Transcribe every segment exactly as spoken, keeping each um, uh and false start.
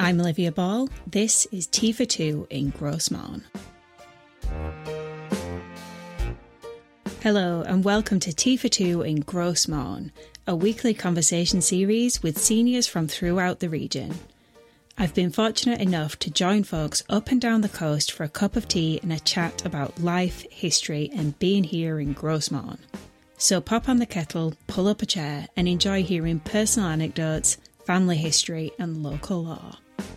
I'm Olivia Ball. This is Tea for Two in Gros Morne. Hello and welcome to Tea for Two in Gros Morne, a weekly conversation series with seniors from throughout the region. I've been fortunate enough to join folks up and down the coast for a cup of tea and a chat about life, history and being here in Gros Morne. So pop on the kettle, pull up a chair and enjoy hearing personal anecdotes, family history and local law.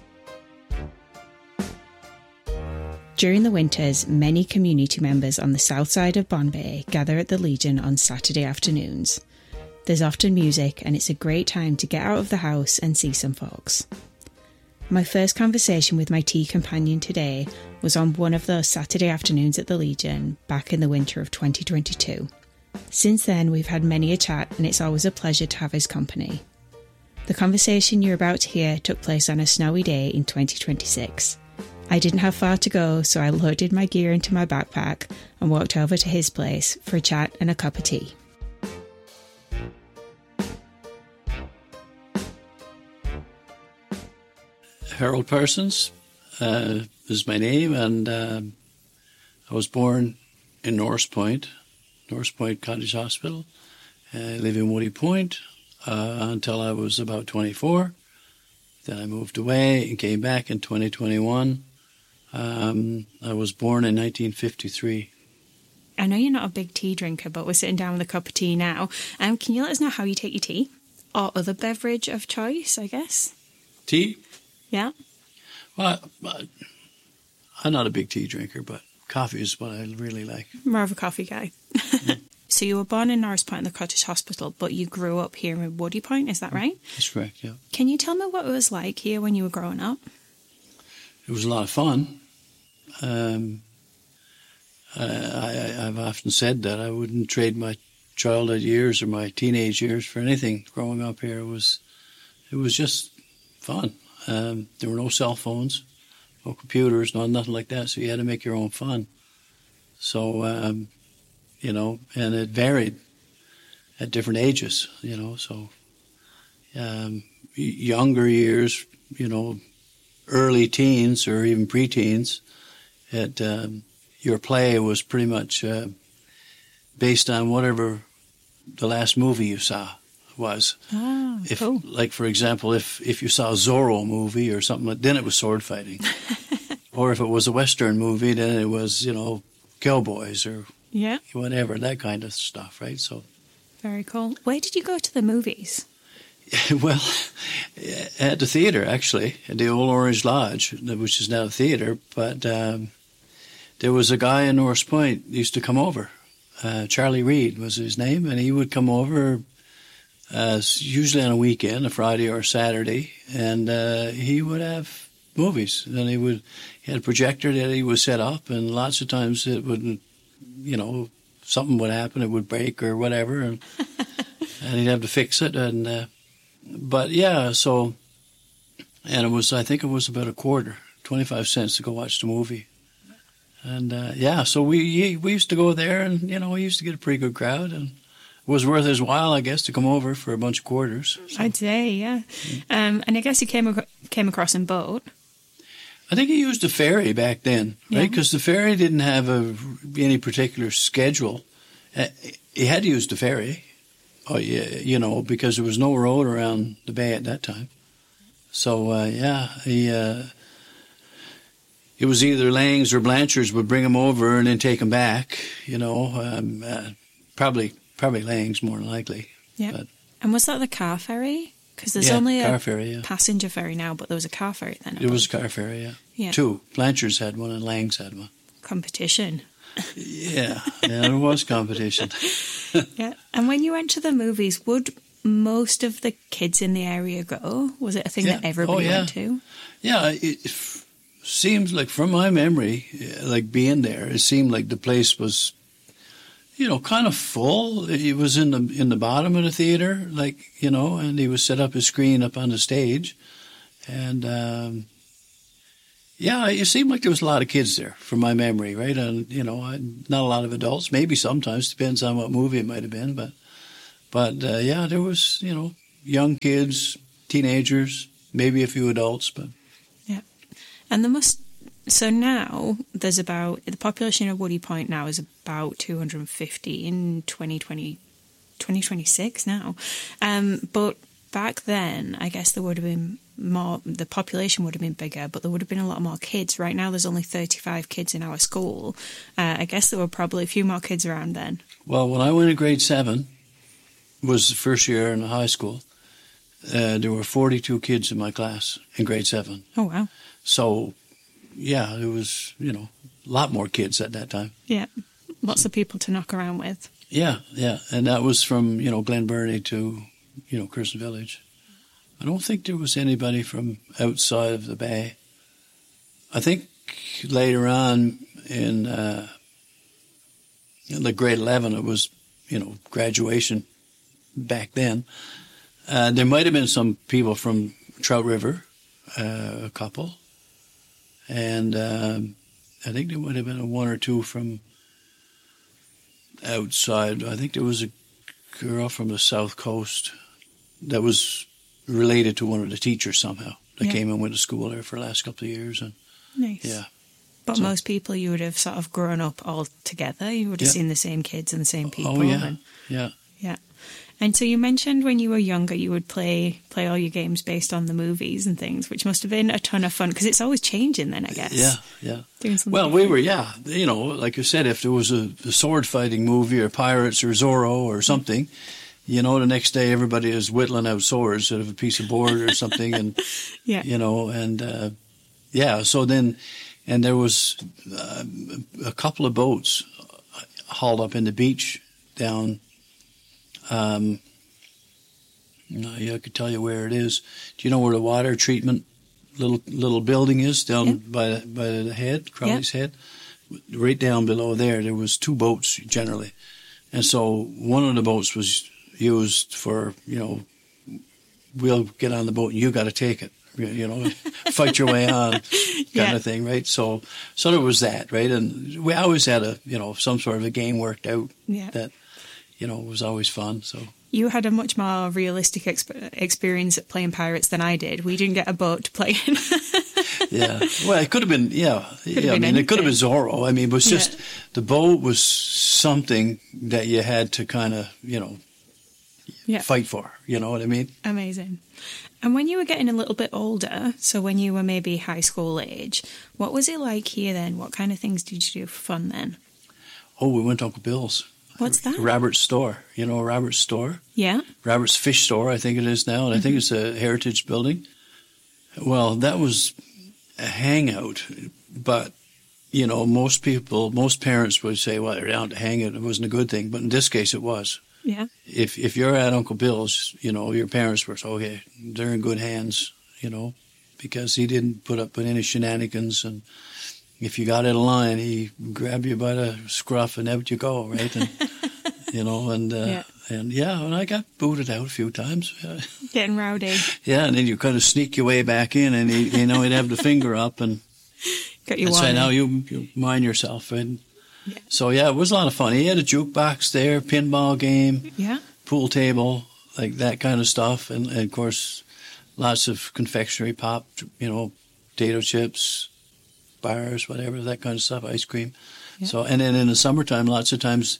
During the winters, many community members on the south side of Bonbay gather at the Legion on Saturday afternoons. There's often music and it's a great time to get out of the house and see some folks. My first conversation with my tea companion today was on one of those Saturday afternoons at the Legion back in the winter of twenty twenty-two. Since then, we've had many a chat and it's always a pleasure to have his company. The conversation you're about to hear took place on a snowy day in twenty twenty-six. I didn't have far to go, so I loaded my gear into my backpack and walked over to his place for a chat and a cup of tea. Harold Parsons uh, is my name, and uh, I was born in Norris Point, Norris Point Cottage Hospital. I live in Woody Point uh, until I was about twenty-four. Then I moved away and came back in twenty twenty-one. Um, I was born in nineteen fifty-three. I know you're not a big tea drinker, but we're sitting down with a cup of tea now. Um, can you let us know how you take your tea? Or other beverage of choice, I guess? Tea? Yeah. Well, I, I'm not a big tea drinker, but coffee is what I really like. More of a coffee guy. Yeah. So you were born in Norris Point in the Cottage Hospital, but you grew up here in Woody Point, is that right? That's correct, yeah. Can you tell me what it was like here when you were growing up? It was a lot of fun. Um, I, I, I've often said that I wouldn't trade my childhood years or my teenage years for anything. Growing up here, it was, it was just fun. Um, there were no cell phones, no computers, no nothing like that, so you had to make your own fun. So, um, you know, and it varied at different ages, you know, so um, younger years, you know, early teens or even preteens, it, um, your play was pretty much uh, based on whatever the last movie you saw was. Oh, if, cool. Like, for example, if, if you saw a Zorro movie or something, like, then it was sword fighting. Or if it was a Western movie, then it was, you know, cowboys or yeah, whatever, that kind of stuff, right? So, very cool. Where did you go to the movies? Well, at the theater, actually, at the old Orange Lodge, which is now a theater. But um, there was a guy in Norris Point who used to come over. Uh, Charlie Reed was his name, and he would come over uh, usually on a weekend, a Friday or a Saturday, and uh, he would have movies. And he would he had a projector that he would set up, and lots of times it would, you know, something would happen, it would break or whatever, and, and he'd have to fix it, and. Uh, But yeah, so, and it was, I think it was about a quarter, twenty-five cents to go watch the movie. And uh, yeah, so we we used to go there and, you know, we used to get a pretty good crowd and it was worth his while, I guess, to come over for a bunch of quarters. So. I'd say, yeah. Um, and I guess you came, ac- came across in boat. I think he used a ferry back then, right? Because yeah. the ferry didn't have a, any particular schedule. Uh, he had to use the ferry. Oh, yeah, you know, because there was no road around the bay at that time. So, uh, yeah, he, uh, it was either Lang's or Blanchard's would bring him over and then take him back, you know. Um, uh, probably probably Lang's more than likely. Yeah. But, and was that the car ferry? Because there's yeah, only a car ferry, yeah. passenger ferry now, but there was a car ferry then. There was a car ferry, yeah. yeah. Two. Blanchard's had one and Lang's had one. Competition. Yeah, yeah, there was competition. Yeah, and when you went to the movies, would most of the kids in the area go? Was it a thing yeah. that everybody oh, yeah. went to? Yeah, it, it seems like, from my memory, like being there, it seemed like the place was, you know, kind of full. He was in the in the bottom of the theater, like, you know, and he would set up his screen up on the stage, and. Um, Yeah, it seemed like there was a lot of kids there, from my memory, right? And, you know, not a lot of adults. Maybe sometimes, depends on what movie it might have been. But, but uh, yeah, there was, you know, young kids, teenagers, maybe a few adults. But And there must... So now there's about... The population of Woody Point now is about two hundred fifty in twenty twenty, twenty twenty-six now. Um, but back then, I guess there would have been more... The population would have been bigger, but there would have been a lot more kids. Right now there's only thirty-five kids in our school. Uh, I guess there were probably a few more kids around then. Well, when I went in grade seven, was the first year in high school, uh, there were forty-two kids in my class in grade seven. Oh, wow. So, yeah, there was, you know, a lot more kids at that time. Yeah. Lots of people to knock around with. Yeah, yeah. And that was from, you know, Glen Burnie to, you know, Curzon Village. I don't think there was anybody from outside of the Bay. I think later on in, uh, in the grade eleven, it was, you know, graduation back then. Uh, there might have been some people from Trout River, uh, a couple. And um, I think there would have been a one or two from outside. I think there was a girl from the South Coast that was related to one of the teachers somehow that yeah. came and went to school there for the last couple of years. And nice. Yeah. But so, most people, you would have sort of grown up all together. You would have yeah. seen the same kids and the same people. Oh, yeah. And, yeah. Yeah. And so you mentioned when you were younger, you would play play all your games based on the movies and things, which must have been a ton of fun because it's always changing then, I guess. Yeah, yeah. Doing something well, different. we were, yeah, you know, like you said, if there was a, a sword fighting movie or Pirates or Zorro or something, you know, the next day everybody is whittling out swords out of a piece of board or something. And, yeah. you know, and, uh, yeah, so then, and there was uh, a couple of boats hauled up in the beach down... Um, no, I could tell you where it is. Do you know where the water treatment little little building is down yeah. by the, by the head, Crowley's yeah. head? Right down below there, there was two boats generally, and so one of the boats was used for, you know, we'll get on the boat and you got to take it, you know, fight your way on, kind yeah. of thing, right? So, so there was that, right? And we always had a, you know, some sort of a game worked out yeah. that. You know, it was always fun. So you had a much more realistic exp- experience at playing pirates than I did. We didn't get a boat to play in. yeah, well, it could have been. Yeah, could yeah. Been I mean, anything. It could have been Zorro. I mean, it was just yeah. the boat was something that you had to kind of, you know, yeah. fight for. You know what I mean? Amazing. And when you were getting a little bit older, so when you were maybe high school age, what was it like here then? What kind of things did you do for fun then? Oh, we went to Uncle Bill's. What's that? Robert's Store. You know Robert's Store? Yeah. Robert's Fish Store, I think it is now, and mm-hmm. I think it's a heritage building. Well, that was a hangout, but, you know, most people, most parents would say, well, they're down to hang it. It wasn't a good thing, but in this case it was. Yeah. If if you're at Uncle Bill's, you know, your parents were, okay, they're in good hands, you know, because he didn't put up with any shenanigans, and if you got out of line, he grabbed you by the scruff and out you go, right? And, you know, and, uh, yeah. and yeah, and I got booted out a few times. Getting rowdy. Yeah, and then you kind of sneak your way back in, and, he, you know, he'd have the finger up and Got you and say, now you, you mind yourself. And yeah. So, yeah, it was a lot of fun. He had a jukebox there, pinball game, yeah, pool table, like that kind of stuff. And, and of course, lots of confectionery, pop, you know, potato chips, bars, whatever, that kind of stuff, ice cream. Yeah. So, and then in the summertime, lots of times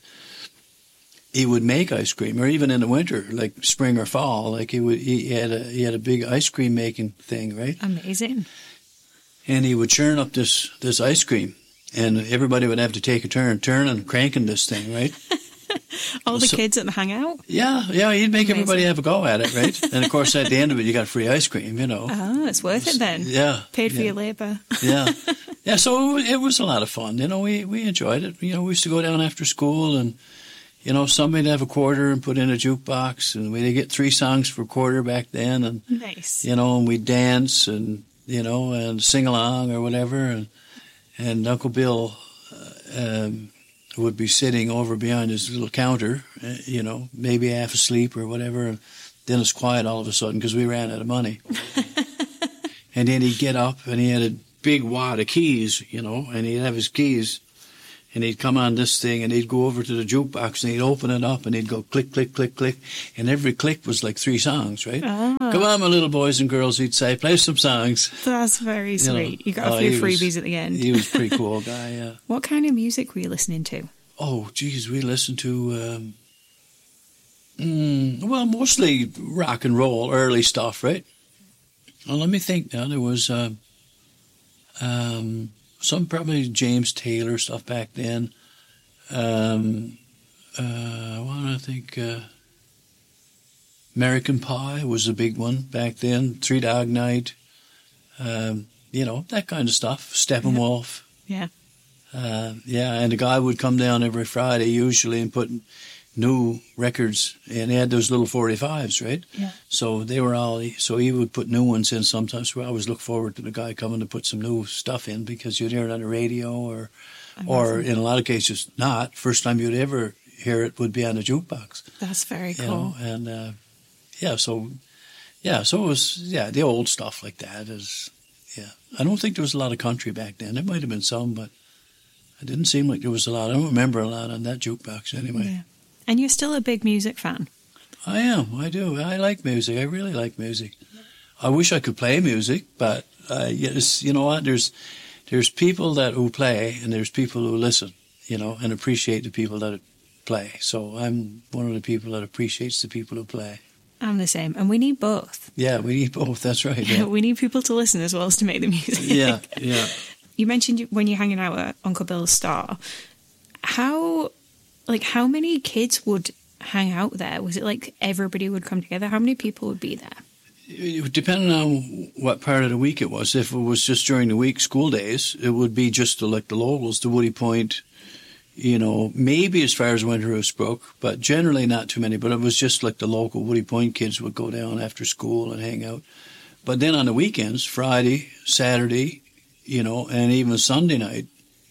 he would make ice cream, or even in the winter, like spring or fall, like he would. He had a he had a big ice cream making thing, right? Amazing. And he would churn up this this ice cream, and everybody would have to take a turn, turning, cranking this thing, right? All the so, kids at the hangout? Yeah, yeah, he'd make Amazing. Everybody have a go at it, right? And, of course, at the end of it, you got free ice cream, you know. Oh, it's worth it then. Yeah. Paid for yeah. your labour. yeah. Yeah, so it was a lot of fun. You know, we, we enjoyed it. You know, we used to go down after school and, you know, somebody'd have a quarter and put in a jukebox, and we'd get three songs for a quarter back then. And, nice. You know, and we'd dance and, you know, and sing along or whatever. And, and Uncle Bill... Uh, um, would be sitting over behind his little counter, uh, you know, maybe half asleep or whatever. And then it's quiet all of a sudden because we ran out of money. And then he'd get up and he had a big wad of keys, you know, and he'd have his keys and he'd come on this thing, and he'd go over to the jukebox, and he'd open it up, and he'd go click, click, click, click, and every click was like three songs, right? Oh. Come on, my little boys and girls, he'd say, play some songs. That's very sweet. You, know, you got a oh, few freebies was, at the end. He was a pretty cool guy, yeah. What kind of music were you listening to? Oh, geez, we listened to, um, mm, well, mostly rock and roll, early stuff, right? Well, let me think now. There was um, um, some probably James Taylor stuff back then. Um, uh, I want to think uh, American Pie was a big one back then. Three Dog Night, um, you know, that kind of stuff. Steppenwolf. Yeah. Uh, yeah, and the guy would come down every Friday usually and put new records, and he had those little forty-fives, right? Yeah. So they were all, so he would put new ones in sometimes. We always look forward to the guy coming to put some new stuff in because you'd hear it on the radio or, Amazing. Or in a lot of cases not. First time you'd ever hear it would be on a jukebox. That's very cool. You know? And uh, yeah, so, yeah, so it was, yeah, the old stuff like that is, yeah. I don't think there was a lot of country back then. There might have been some, but it didn't seem like there was a lot. I don't remember a lot on that jukebox anyway. Yeah. And you're still a big music fan? I am. I do. I like music. I really like music. I wish I could play music, but uh, yes, you know what? There's there's people that who play, and there's people who listen, you know, and appreciate the people that play. So I'm one of the people that appreciates the people who play. I'm the same, and we need both. Yeah, we need both. That's right. Yeah. We need people to listen as well as to make the music. Yeah, yeah. You mentioned when you're hanging out at Uncle Bill's Star. How, like, how many kids would hang out there? Was it like everybody would come together? How many people would be there? Depending on what part of the week it was. If it was just during the week, school days, it would be just the, like the locals, the Woody Point, you know, maybe as far as Winterhouse Brook, but generally not too many. But it was just like the local Woody Point kids would go down after school and hang out. But then on the weekends, Friday, Saturday, you know, and even Sunday night,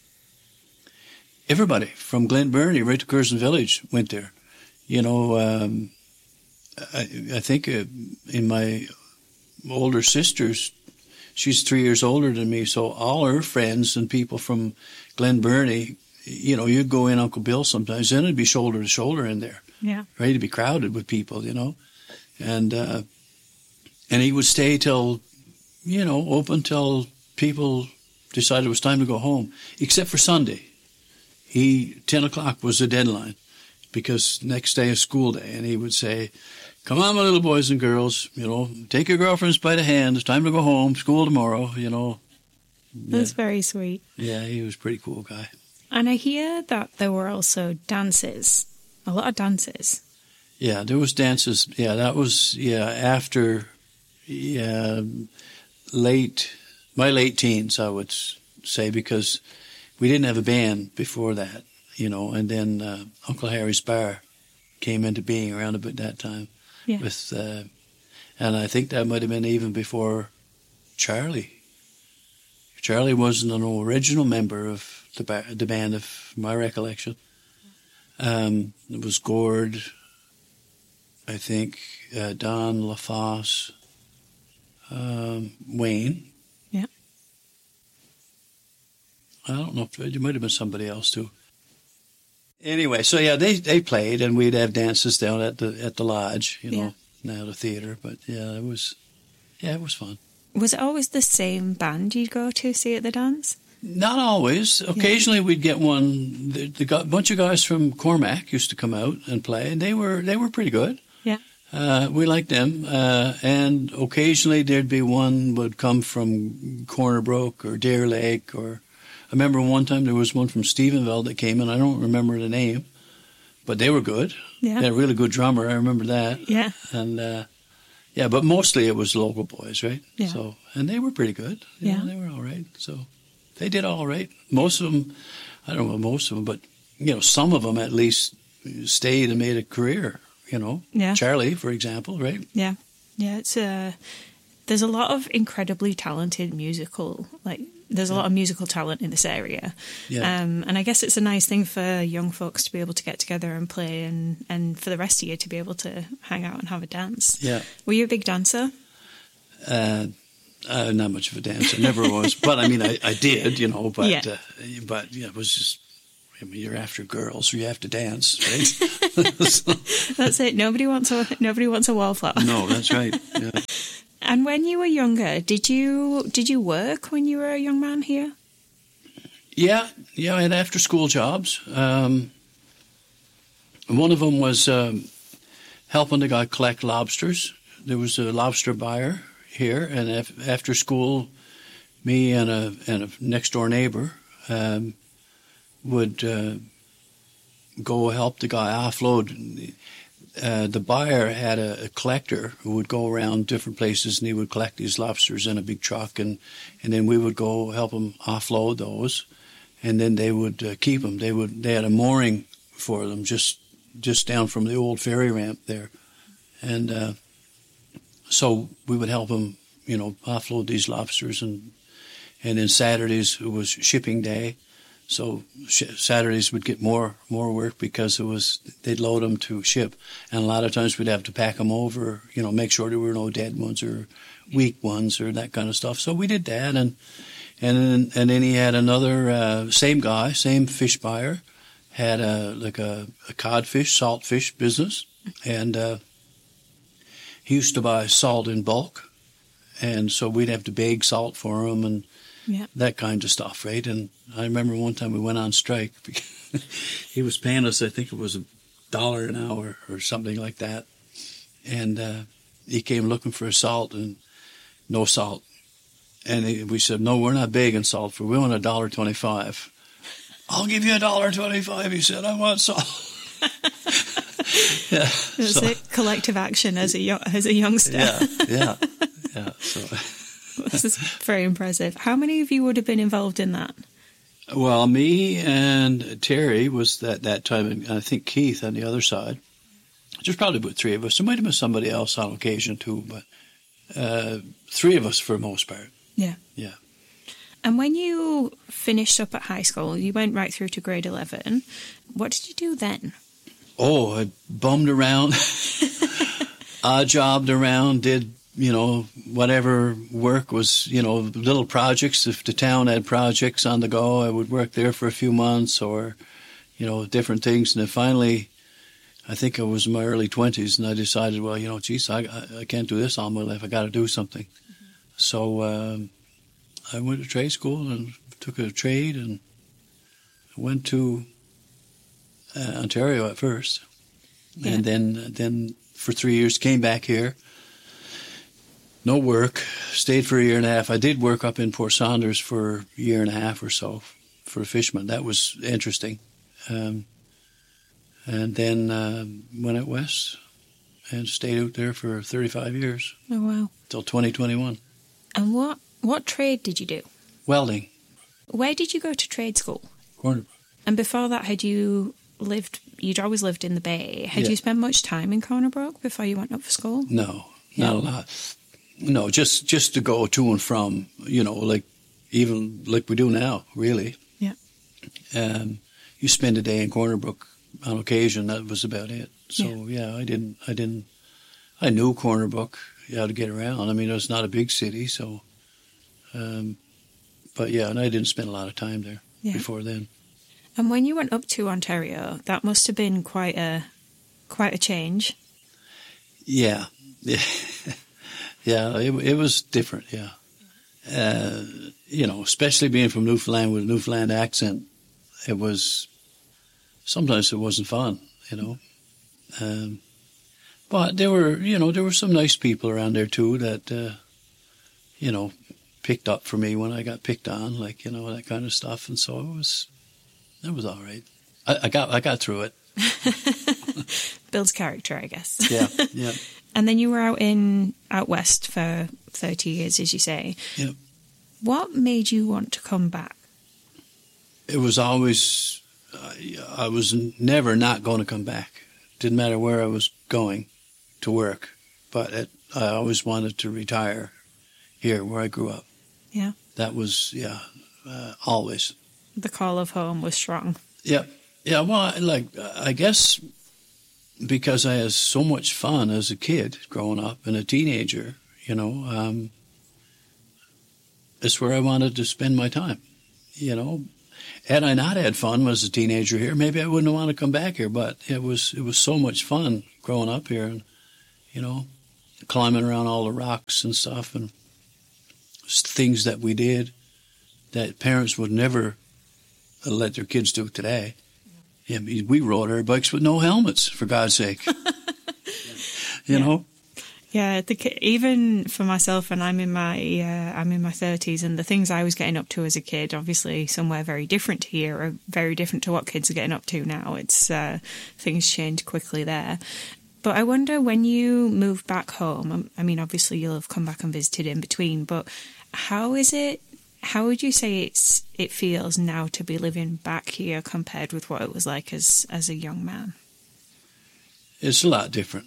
everybody from Glen Burnie right to Curzon Village went there. You know, um, I, I think uh, in my older sister's, she's three years older than me, so all her friends and people from Glen Burnie, you know, you'd go in Uncle Bill sometimes, then it'd be shoulder to shoulder in there. Yeah. Ready to be crowded with people, you know. And, uh, and he would stay till, you know, open till people decided it was time to go home, except for Sunday. He, ten o'clock was the deadline because next day is school day, and he would say, come on, my little boys and girls, you know, take your girlfriends by the hand. It's time to go home, school tomorrow, you know. That's yeah. very sweet. Yeah, he was a pretty cool guy. And I hear that there were also dances, a lot of dances. Yeah, there was dances. Yeah, that was, yeah, after, yeah, late, my late teens, I would say, because we didn't have a band before that, you know, and then uh, Uncle Harry's Bar came into being around about that time. Yeah. With, uh, and I think that might have been even before Charlie. Charlie wasn't an original member of the, bar, the band, of my recollection. Um, it was Gord, I think, uh, Don LaFosse, um, Wayne. Yeah. I don't know if there might have been somebody else too. Anyway, so yeah, they they played, and we'd have dances down at the at the lodge, you know, yeah. now the theater. But yeah, it was, yeah, it was fun. Was it always the same band you'd go to see at the dance? Not always. Occasionally, yeah. we'd get one. The, the bunch of guys from Cormac used to come out and play, and they were they were pretty good. Yeah, uh, we liked them. Uh, and occasionally, there'd be one would come from Corner Brook or Deer Lake, or I remember one time there was one from Stephenville that came in. I don't remember the name, but they were good. Yeah, they had a really good drummer. I remember that. Yeah, and. Uh, Yeah, but mostly it was local boys, right? Yeah. So, and they were pretty good. You yeah. know, they were all right. So they did all right. Most of them, I don't know most of them, but, you know, some of them at least stayed and made a career, you know. Yeah. Charlie, for example, right? Yeah. Yeah, it's a, there's a lot of incredibly talented musical, like, there's a yeah. lot of musical talent in this area. Yeah. Um, and I guess it's a nice thing for young folks to be able to get together and play, and, and for the rest of you to be able to hang out and have a dance. Yeah. Were you a big dancer? Uh, uh, not much of a dancer, never was. But, I mean, I, I did, you know, but, yeah. uh, but yeah, it was just, I mean, you're after girls, or you have to dance, right? So, that's it. Nobody wants a nobody wants a wallflower. No, that's right. Yeah. And when you were younger, did you did you work when you were a young man here? Yeah, yeah. I had after school jobs. Um, one of them was um, helping the guy collect lobsters. There was a lobster buyer here, and af- after school, me and a and a next door neighbor um, would uh, go help the guy offload. Uh, the buyer had a, a collector who would go around different places, and he would collect these lobsters in a big truck, and, and then we would go help him offload those, and then they would uh, keep them. They would they had a mooring for them just just down from the old ferry ramp there, and uh, so we would help him, you know, offload these lobsters, and and then Saturdays it was shipping day. So Saturdays would get more more work because it was they'd load them to ship, and a lot of times we'd have to pack them over, you know, make sure there were no dead ones or weak ones or that kind of stuff. So we did that, and and then, and then he had another uh, same guy, same fish buyer, had a like a, a codfish, saltfish business, and uh, he used to buy salt in bulk, and so we'd have to bag salt for him and. Yeah. That kind of stuff, right? And I remember one time we went on strike because he was paying us, I think it was a dollar an hour or something like that. And uh, he came looking for salt and no salt. And he, we said, no, we're not bagging salt for, we want a dollar twenty-five. I'll give you a dollar twenty-five, he said, I want salt. Yeah, It's so, a collective action as a, young, as a youngster. Yeah, yeah, yeah, so... This is very impressive. How many of you would have been involved in that? Well, me and Terry was that, that time, and I think Keith on the other side. There's probably about three of us. There might have been somebody else on occasion too, but uh, three of us for the most part. Yeah. Yeah. And when you finished up at high school, you went right through to grade eleven. What did you do then? Oh, I bummed around. I jobbed around, did... you know, whatever work was, you know, little projects. If the town had projects on the go, I would work there for a few months or, you know, different things. And then finally, I think I was in my early twenties, and I decided, well, you know, geez, I, I can't do this all my life. I got to do something. Mm-hmm. So um, I went to trade school and took a trade and went to uh, Ontario at first. Yeah. And then, then for three years came back here. No work, stayed for a year and a half. I did work up in Port Saunders for a year and a half or so for a fisherman. That was interesting. Um, and then uh, went out west and stayed out there for thirty-five years. Oh, wow. Till twenty twenty-one. And what, what trade did you do? Welding. Where did you go to trade school? Corner Brook. And before that, had you lived, you'd always lived in the Bay. Had yeah. you spent much time in Corner Brook before you went up for school? No, not a lot. No, just just to go to and from, you know, like even like we do now, really. Yeah. Um, you spend a day in Corner Brook on occasion. That was about it. So yeah, yeah I didn't, I didn't, I knew Corner Brook, how to get around. I mean, it's not a big city, so. Um, but yeah, and I didn't spend a lot of time there yeah. before then. And when you went up to Ontario, that must have been quite a, quite a change. Yeah. Yeah. Yeah, it, it was different, yeah. Uh, you know, especially being from Newfoundland with a Newfoundland accent, it was, sometimes it wasn't fun, you know. Um, but there were, you know, there were some nice people around there too that, uh, you know, picked up for me when I got picked on, like, you know, that kind of stuff. And so it was, it was all right. I, I got I got through it. Builds character, I guess. Yeah, yeah. And then you were out in out west for thirty years, as you say. Yep. What made you want to come back? It was always, uh, I was never not going to come back. Didn't matter where I was going to work, but it, I always wanted to retire here where I grew up. Yeah. That was, yeah, uh, always. The call of home was strong. Yeah. Yeah, well, like, I guess... because I had so much fun as a kid growing up and a teenager, you know, um, it's where I wanted to spend my time, you know. had I not had fun as a teenager here, maybe I wouldn't want to come back here. But it was it was so much fun growing up here, and you know, climbing around all the rocks and stuff, and things that we did that parents would never let their kids do today. Yeah, we rode our bikes with no helmets, for God's sake. you yeah. know. Yeah, the, even for myself, and I'm in my uh, I'm in my thirties, and the things I was getting up to as a kid, obviously somewhere very different here, are very different to what kids are getting up to now. It's uh, things change quickly there. But I wonder, when you moved back home, I mean, obviously you'll have come back and visited in between, but how is it? How would you say it's it feels now to be living back here compared with what it was like as as a young man? It's a lot different.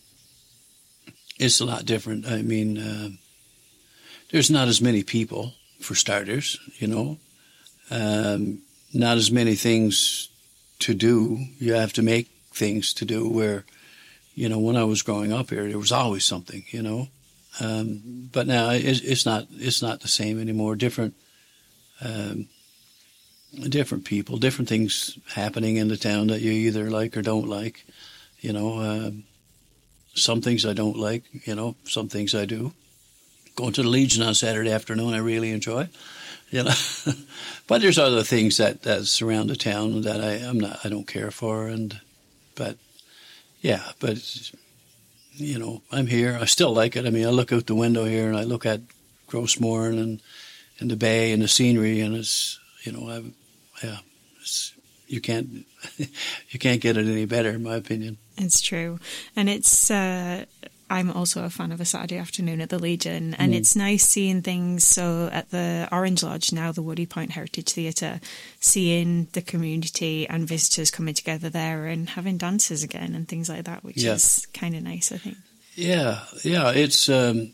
It's a lot different. I mean, uh, there's not as many people, for starters, you know. Um, not as many things to do. You have to make things to do where, you know, when I was growing up here, there was always something, you know. Um, but now it's, it's not it's not the same anymore. Different, um, different people, different things happening in the town that you either like or don't like, you know. Um, Some things I don't like, you know, some things I do. Going to the Legion on Saturday afternoon, I really enjoy, you know. But there's other things that, that surround the town that I, I'm not, I don't care for. And, but, yeah, but, you know, I'm here. I still like it. I mean, I look out the window here and I look at Grossmoor and, and the bay and the scenery, and it's, you know, I, yeah, it's, you can't, you can't get it any better, in my opinion. It's true. And it's, uh, I'm also a fan of a Saturday afternoon at the Legion, and mm. it's nice seeing things. So at the Orange Lodge, now the Woody Point Heritage Theatre, seeing the community and visitors coming together there and having dances again and things like that, which yeah. is kind of nice, I think. Yeah, yeah. It's, um,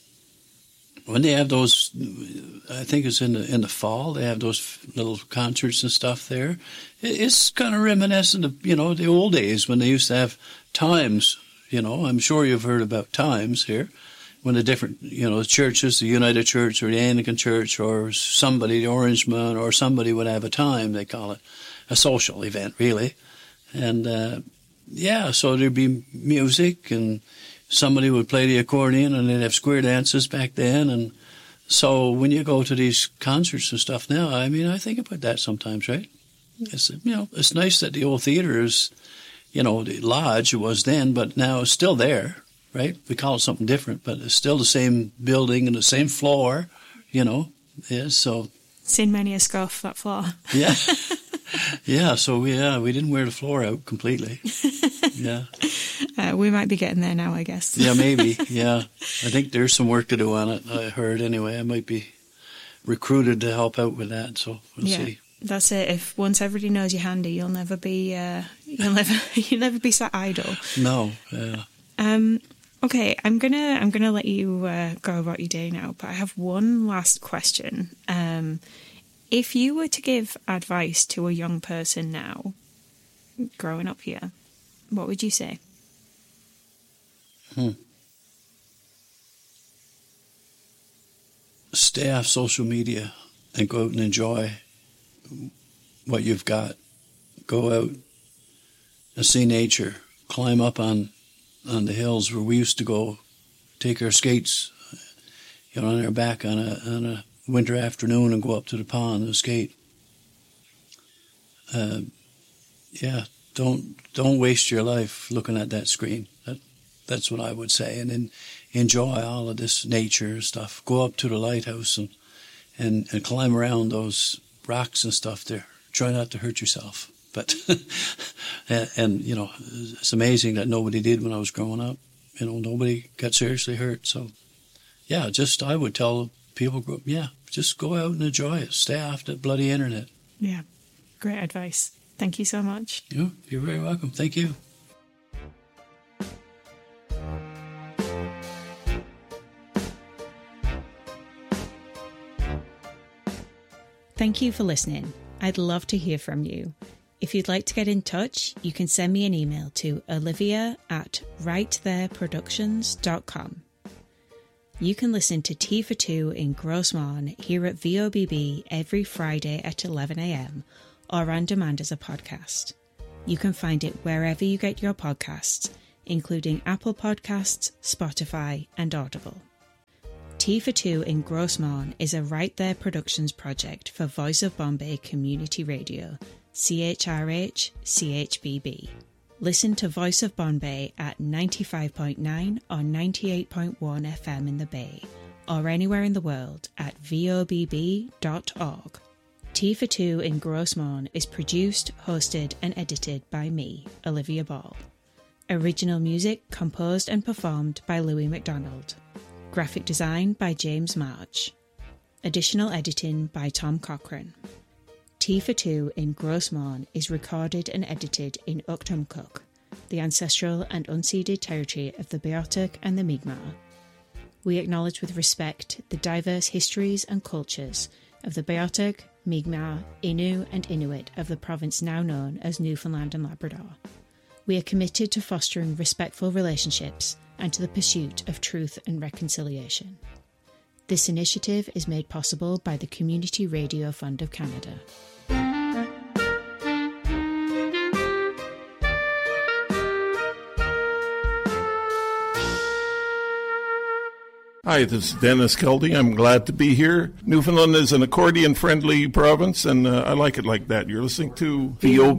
when they have those, I think it's in the, in the fall, they have those little concerts and stuff there. It's kind of reminiscent of, you know, the old days when they used to have times, you know. I'm sure you've heard about times here, when the different, you know, churches, the United Church or the Anglican Church or somebody, the Orangeman or somebody would have a time, they call it, a social event, really. And, uh, yeah, so there'd be music and somebody would play the accordion and they'd have square dances back then. And so when you go to these concerts and stuff now, I mean, I think about that sometimes, right? It's, you know, it's nice that the old theater is, you know, the lodge it was then, but now it's still there, right? We call it something different, but it's still the same building and the same floor, you know. Yeah, so. Seen many a scuff, that floor. Yeah. Yeah, so yeah, we didn't wear the floor out completely. Yeah. Uh, we might be getting there now, I guess. Yeah, maybe. Yeah. I think there's some work to do on it, I heard anyway. I might be recruited to help out with that, so we'll yeah, see. That's it. If once everybody knows you're handy, you'll never be uh, you'll never you'll never be sat idle. No, yeah. Um okay, I'm gonna I'm gonna let you uh, go about your day now, but I have one last question. Um If you were to give advice to a young person now, growing up here, what would you say? Hmm. Stay off social media and go out and enjoy what you've got. Go out and see nature. Climb up on, on the hills where we used to go, take our skates, you know, on our back on a on a winter afternoon and go up to the pond and skate. Uh, yeah, don't don't waste your life looking at that screen. That that's what I would say. And then enjoy all of this nature stuff. Go up to the lighthouse and and, and climb around those rocks and stuff there. Try not to hurt yourself. But and, and you know, it's amazing that nobody did when I was growing up. You know, nobody got seriously hurt. So yeah, just I would tell people, yeah, just go out and enjoy it. Stay off the bloody internet. Yeah, great advice. Thank you so much. Yeah, you're very welcome. Thank you. Thank you for listening. I'd love to hear from you. If you'd like to get in touch, you can send me an email to olivia at right there productions dot com. You can listen to Tea for Two in Grossmorn here at V O B B every Friday at eleven a m or on demand as a podcast. You can find it wherever you get your podcasts, including Apple Podcasts, Spotify and Audible. Tea for Two in Grossmorn is a Right There Productions project for Voice of Bombay Community Radio, C H R H C H B B. Listen to Voice of Bombay at ninety-five point nine or ninety-eight point one F M in the Bay, or anywhere in the world at V O B B dot org. Tea for Two in Grossmorn is produced, hosted and edited by me, Olivia Ball. Original music composed and performed by Louis MacDonald. Graphic design by James March. Additional editing by Tom Cochran. Tea for Two in Grossmorn is recorded and edited in Uktumkuk, the ancestral and unceded territory of the Beothuk and the Mi'kmaq. We acknowledge with respect the diverse histories and cultures of the Beothuk, Mi'kmaq, Innu and Inuit of the province now known as Newfoundland and Labrador. We are committed to fostering respectful relationships and to the pursuit of truth and reconciliation. This initiative is made possible by the Community Radio Fund of Canada. Hi, this is Dennis Keldy. I'm glad to be here. Newfoundland is an accordion-friendly province, and uh, I like it like that. You're listening to V O B